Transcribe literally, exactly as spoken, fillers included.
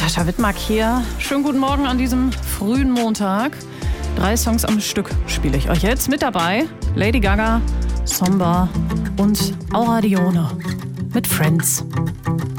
Natascha Wittmark hier. Schönen guten Morgen an diesem frühen Montag. Drei Songs am Stück spiele ich euch jetzt. Mit dabei Lady Gaga, Somba und Aura Dione mit Friends.